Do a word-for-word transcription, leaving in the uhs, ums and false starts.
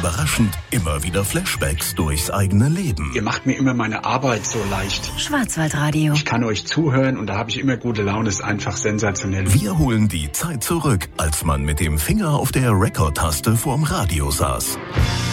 überraschend immer wieder Flashbacks durchs eigene Leben. Ihr macht mir immer meine Arbeit so leicht. Schwarzwaldradio. Ich kann euch zuhören und da habe ich immer gute Laune. Ist einfach sensationell. Wir holen die Zeit zurück, als man mit dem Finger auf der Record-Taste vorm Radio saß.